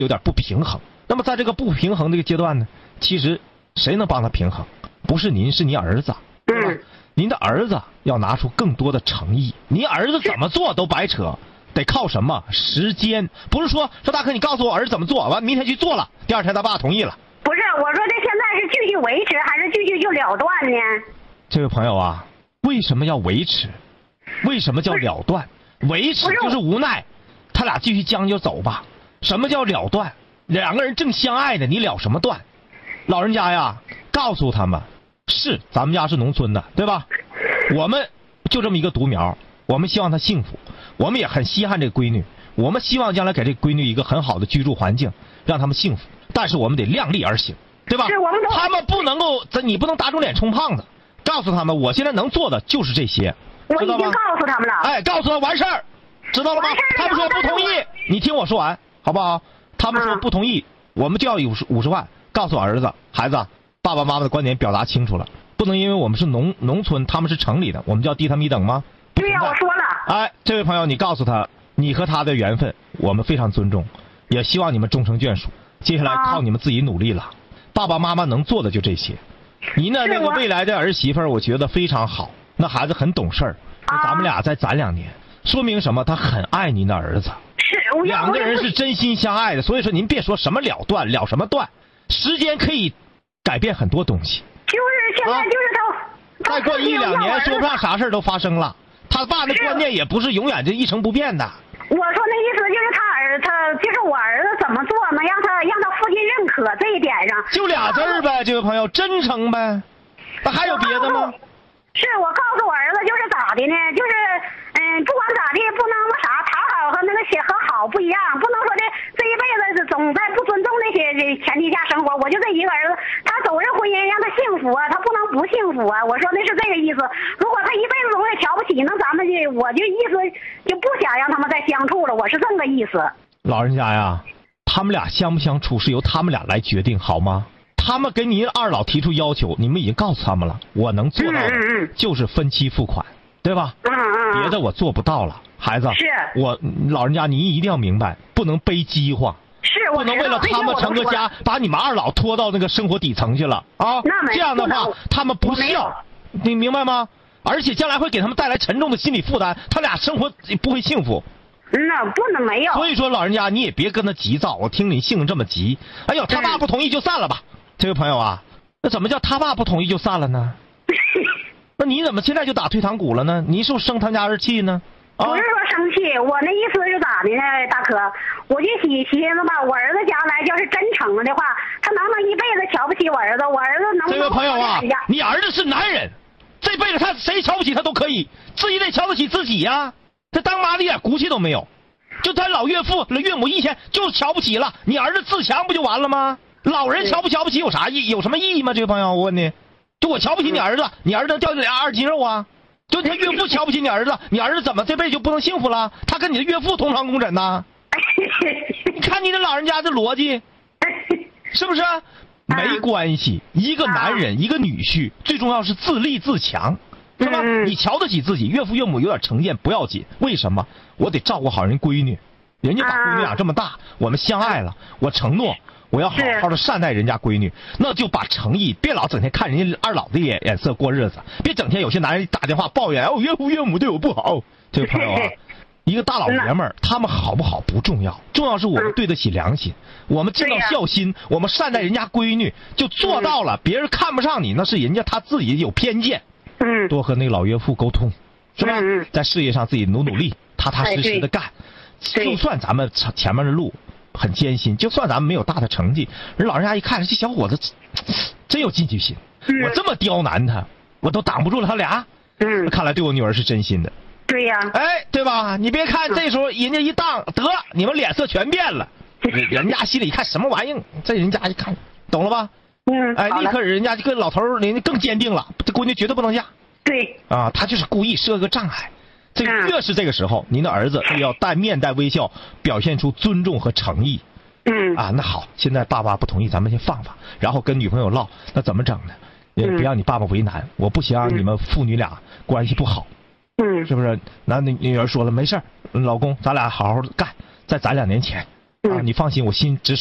有点不平衡。那么在这个不平衡这个阶段呢，其实谁能帮他平衡？不是您，是您儿子，对吧？您的儿子要拿出更多的诚意。您儿子怎么做都白扯，得靠什么？时间。不是说大哥，你告诉我儿子怎么做，完明天去做了，第二天他爸同意了。 不是，我说这现在是继续维持还是继续就了断呢？ 这位朋友啊，为什么要维持？为什么叫了断？维持就是无奈，他俩继续将就走吧。什么叫了断？两个人正相爱的，你了什么断？老人家呀，告诉他们，是咱们家是农村的，对吧？我们就这么一个独苗，我们希望她幸福，我们也很稀罕这个闺女，我们希望将来给这闺女一个很好的居住环境，让他们幸福。但是我们得量力而行，对吧？他们不能够，你不能打肿脸充胖子。告诉他们，我现在能做的就是这些。 我已经告诉他们了。 哎，告诉他完事儿，知道了吗？他们说不同意，你听我说完，好不好？他们说不同意，我们就要50万。告诉儿子，孩子，爸爸妈妈的观点表达清楚了，不能因为我们是农村，他们是城里的，我们就要低他们一等吗？ 对呀，我说了。 哎，这位朋友，你告诉他，你和他的缘分，我们非常尊重，也希望你们终成眷属。接下来靠你们自己努力了，爸爸妈妈能做的就这些。您的那个未来的儿媳妇，我觉得非常好，那孩子很懂事儿。咱们俩再攒2年，说明什么？他很爱您的儿子。 是， 两个人是真心相爱的，所以说您别说什么了断，了什么断？时间可以改变很多东西。 就是现在就是再过1、2年，说不上啥事都发生了。他爸的观念也不是永远这一成不变的。 我说那意思就是他就是我儿子怎么做能让他父亲认可这一点上。 就俩字儿呗，这位朋友，真诚呗。那还有别的吗？ 是我告诉我儿子就是咋的呢？就是不管咋地，不能那啥，讨好和那个和好不一样，不能说这一辈子总在不尊重那些前提下生活。我就这一个儿子，他走入婚姻让他幸福啊，他不能不幸福啊。我说的是这个意思。如果他一辈子总也瞧不起，那咱们我就意思就不想让他们再相处了。我是这个意思。老人家呀，他们俩相不相处是由他们俩来决定，好吗？他们给您二老提出要求，你们已经告诉他们了，我能做到的就是分期付款，对吧？别的我做不到了，孩子。是。我老人家，您一定要明白，不能背饥荒。是。不能为了他们成个家，把你们二老拖到那个生活底层去了啊！这样的话，他们不孝，你明白吗？而且将来会给他们带来沉重的心理负担，他俩生活不会幸福。那不能没有。所以说，老人家你也别跟他急躁。我听你性子这么急，哎呦，他爸不同意就散了吧。这位朋友啊，那怎么叫他爸不同意就散了呢？那你怎么现在就打退堂鼓了呢？你是不是生他家儿气呢？不是说生气，我那意思是咋的呢，大哥？我就寻思吧，我儿子将来要是真成了的话，他能不能一辈子瞧不起我儿子？我儿子能不能？这位朋友啊，你儿子是男人，这辈子他谁瞧不起他都可以，自己得瞧得起自己呀。他当妈的一点骨气都没有，就他老岳父、岳母以前就瞧不起了，你儿子自强不就完了吗？老人瞧不起有啥意义？有什么意义吗？这位朋友，我问你，就我瞧不起你儿子，你儿子掉你俩2斤肉啊？就他岳父瞧不起你儿子，你儿子怎么这辈子就不能幸福了？他跟你的岳父同床共枕呐？你看你的老人家的逻辑，是不是？没关系，一个男人，一个女婿，最重要是自立自强，是吧？你瞧得起自己，岳父岳母有点成见不要紧，为什么？我得照顾好人闺女，人家把闺女养这么大，我们相爱了，我承诺。我要好好的善待人家闺女，那就把诚意，别老整天看人家二老的眼色过日子，别整天有些男人打电话抱怨，岳父岳母对我不好。这位朋友啊，一个大老爷们儿，他们好不好不重要，重要是我们对得起良心，我们尽到孝心，我们善待人家闺女，就做到了。别人看不上你，那是人家他自己有偏见。多和那个老岳父沟通，是吧？在事业上自己努力，踏踏实实的干。就算咱们前面的路很艰辛，就算咱们没有大的成绩，人老人家一看，这小伙子真有进取心，我这么刁难他，我都挡不住了他俩。看来对我女儿是真心的。对呀。哎，对吧？你别看这时候人家一当得，你们脸色全变了，人家心里一看什么玩意儿，这人家一看，懂了吧？哎，立刻人家这个老头人家更坚定了，这闺女绝对不能嫁。对。啊，他就是故意设个障碍。这个越是这个时候，您的儿子就要面带微笑，表现出尊重和诚意。那好，现在爸爸不同意，咱们先放放，然后跟女朋友唠，那怎么整呢？也别让你爸爸为难，我不想让你们父女俩关系不好。是不是？那女儿说了，没事儿，老公，咱俩好好干，再攒2年钱， 啊，你放心，我心直。